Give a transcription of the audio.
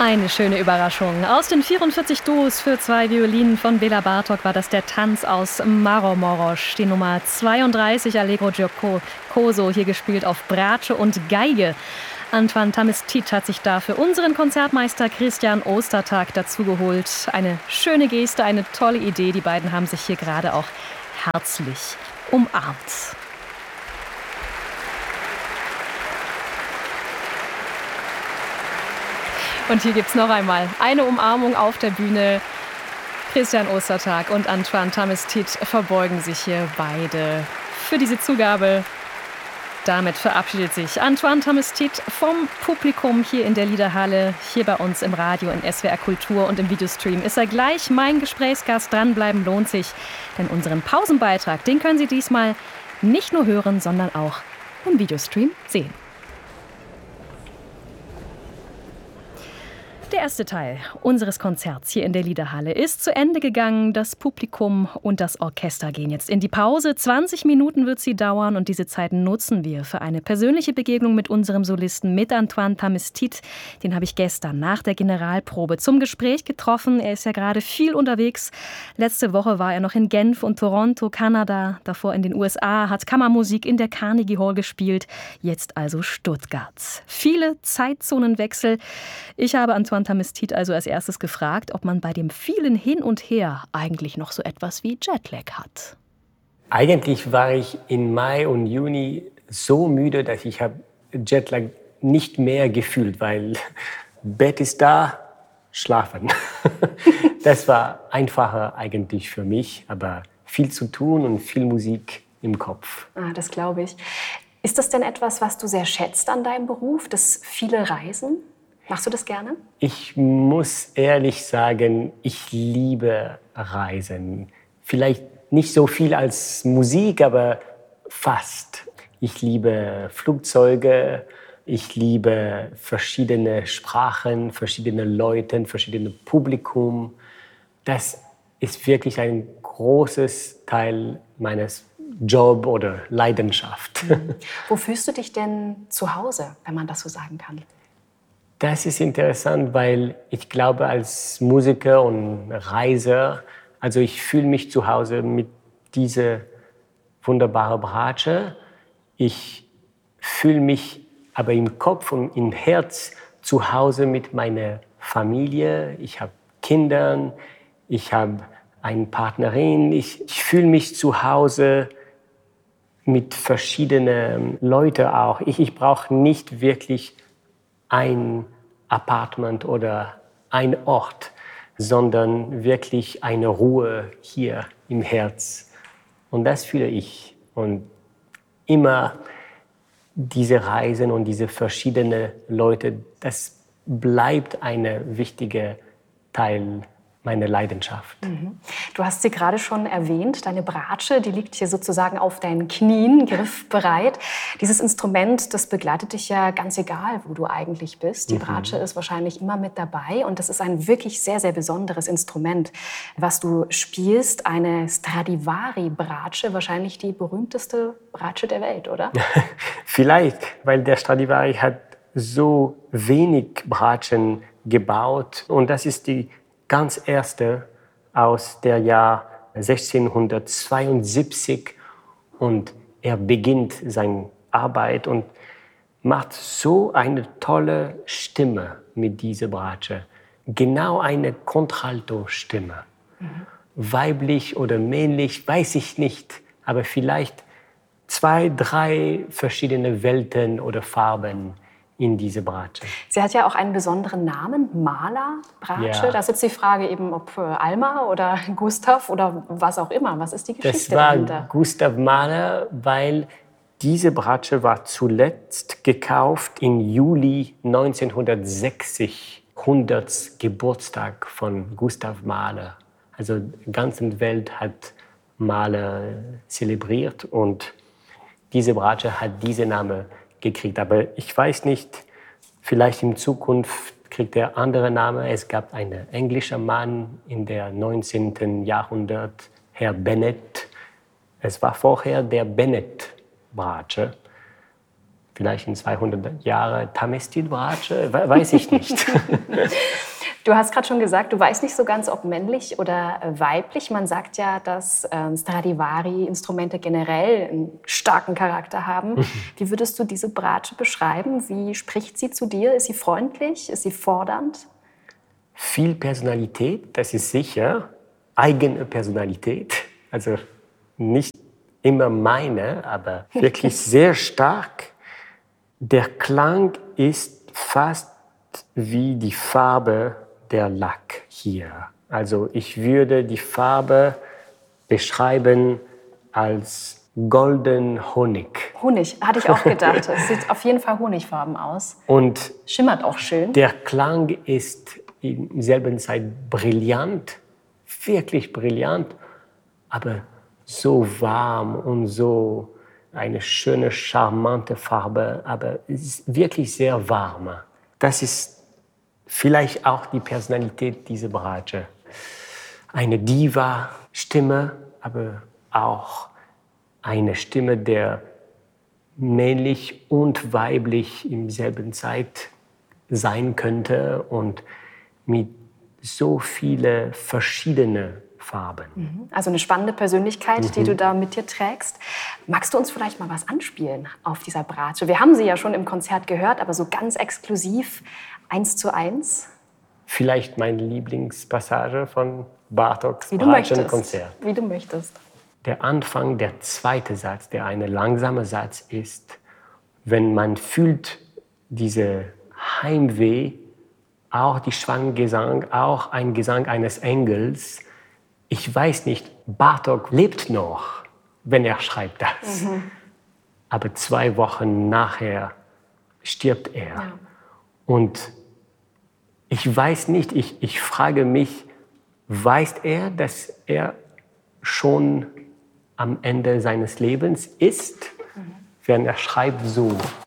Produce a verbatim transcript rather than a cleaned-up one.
Eine schöne Überraschung. Aus den vierundvierzig Duos für zwei Violinen von Bela Bartok war das der Tanz aus Maromorosch. Die Nummer zweiunddreißig, Allegro Giocoso, hier gespielt auf Bratsche und Geige. Antoine Tamestit hat sich dafür unseren Konzertmeister Christian Ostertag dazugeholt. Eine schöne Geste, eine tolle Idee. Die beiden haben sich hier gerade auch herzlich umarmt. Und hier gibt es noch einmal eine Umarmung auf der Bühne. Christian Ostertag und Antoine Tamestit verbeugen sich hier beide für diese Zugabe. Damit verabschiedet sich Antoine Tamestit vom Publikum hier in der Liederhalle. Hier bei uns im Radio, in S W R Kultur und im Videostream ist er gleich mein Gesprächsgast. Dranbleiben lohnt sich, denn unseren Pausenbeitrag, den können Sie diesmal nicht nur hören, sondern auch im Videostream sehen. Der erste Teil unseres Konzerts hier in der Liederhalle ist zu Ende gegangen. Das Publikum und das Orchester gehen jetzt in die Pause. zwanzig Minuten wird sie dauern und diese Zeit nutzen wir für eine persönliche Begegnung mit unserem Solisten, mit Antoine Tamestit. Den habe ich gestern nach der Generalprobe zum Gespräch getroffen. Er ist ja gerade viel unterwegs. Letzte Woche war er noch in Genf und Toronto, Kanada, davor in den U S A, hat Kammermusik in der Carnegie Hall gespielt. Jetzt also Stuttgart. Viele Zeitzonenwechsel. Ich habe Antoine Tamestit also als erstes gefragt, ob man bei dem vielen Hin und Her eigentlich noch so etwas wie Jetlag hat. Eigentlich war ich im Mai und Juni so müde, dass ich habe Jetlag nicht mehr gefühlt, weil Bett ist da, schlafen. Das war einfacher eigentlich für mich, aber viel zu tun und viel Musik im Kopf. Ah, das glaube ich. Ist das denn etwas, was du sehr schätzt an deinem Beruf, das viele Reisen? Machst du das gerne? Ich muss ehrlich sagen, ich liebe Reisen. Vielleicht nicht so viel als Musik, aber fast. Ich liebe Flugzeuge, ich liebe verschiedene Sprachen, verschiedene Leute, verschiedene Publikum. Das ist wirklich ein großes Teil meines Jobs oder Leidenschaft. Mhm. Wo fühlst du dich denn zu Hause, wenn man das so sagen kann? Das ist interessant, weil ich glaube, als Musiker und Reiser, also ich fühle mich zu Hause mit dieser wunderbaren Bratsche. Ich fühle mich aber im Kopf und im Herz zu Hause mit meiner Familie. Ich habe Kinder, ich habe eine Partnerin. Ich, ich fühle mich zu Hause mit verschiedenen Leuten auch. Ich, ich brauche nicht wirklich ein Apartment oder ein Ort, sondern wirklich eine Ruhe hier im Herz. Und das fühle ich. Und immer diese Reisen und diese verschiedenen Leute, das bleibt ein wichtiger Teil meiner Leidenschaft. Mhm. Du hast sie gerade schon erwähnt, deine Bratsche, die liegt hier sozusagen auf deinen Knien, griffbereit. Dieses Instrument, das begleitet dich ja ganz egal, wo du eigentlich bist. Die mhm. Bratsche ist wahrscheinlich immer mit dabei und das ist ein wirklich sehr, sehr besonderes Instrument, was du spielst. Eine Stradivari-Bratsche, wahrscheinlich die berühmteste Bratsche der Welt, oder? Vielleicht, weil der Stradivari hat so wenig Bratschen gebaut und das ist die ganz erste aus der Jahr sechzehnhundertzweiundsiebzig und er beginnt seine Arbeit und macht so eine tolle Stimme mit dieser Bratsche. Genau eine Contralto-Stimme. Mhm. Weiblich oder männlich, weiß ich nicht, aber vielleicht zwei, drei verschiedene Welten oder Farben in diese Bratsche. Sie hat ja auch einen besonderen Namen, Mahler-Bratsche. Ja. Da ist jetzt die Frage eben, ob Alma oder Gustav oder was auch immer. Was ist die Geschichte das war dahinter? Gustav Mahler, weil diese Bratsche war zuletzt gekauft im Juli neunzehnhundertsechzig, hundertsten Geburtstag von Gustav Mahler. Also die ganze Welt hat Mahler zelebriert und diese Bratsche hat diesen Namen gekriegt. Aber ich weiß nicht, vielleicht in Zukunft kriegt er andere Namen. Es gab einen englischen Mann in der neunzehnten Jahrhundert, Herr Bennett. Es war vorher der Bennett-Bratsche. vielleicht in zweihundert Jahren Tamestit-Bratsche, weiß ich nicht. Du hast gerade schon gesagt, du weißt nicht so ganz, ob männlich oder weiblich. Man sagt ja, dass äh, Stradivari-Instrumente generell einen starken Charakter haben. Mhm. Wie würdest du diese Bratsche beschreiben? Wie spricht sie zu dir? Ist sie freundlich? Ist sie fordernd? Viel Personalität, das ist sicher. Eigene Personalität. Also nicht immer meine, aber wirklich sehr stark. Der Klang ist fast wie die Farbe der Lack hier. Also ich würde die Farbe beschreiben als golden Honig. Honig, hatte ich auch gedacht. Es sieht auf jeden Fall honigfarben aus. Und schimmert auch schön. Der Klang ist in selben Zeit brillant, wirklich brillant, aber so warm und so eine schöne, charmante Farbe, aber es ist wirklich sehr warm. Das ist vielleicht auch die Personalität dieser Bratsche. Eine Diva-Stimme, aber auch eine Stimme, der männlich und weiblich im selben Zeit sein könnte und mit so vielen verschiedenen Farben. Also eine spannende Persönlichkeit, mhm. die du da mit dir trägst. Magst du uns vielleicht mal was anspielen auf dieser Bratsche? Wir haben sie ja schon im Konzert gehört, aber so ganz exklusiv eins zu eins. Vielleicht meine Lieblingspassage von Bartoks Bratschenkonzert. Wie du möchtest. Der Anfang, der zweite Satz, der ein langsamer Satz ist, wenn man fühlt diese Heimweh, auch die Schwanengesang, auch ein Gesang eines Engels. Ich weiß nicht, Bartók lebt noch, wenn er schreibt das. Mhm. Aber zwei Wochen nachher stirbt er. Ja. Und ich weiß nicht, ich, ich frage mich, weiß er, dass er schon am Ende seines Lebens ist, mhm. wenn er schreibt so?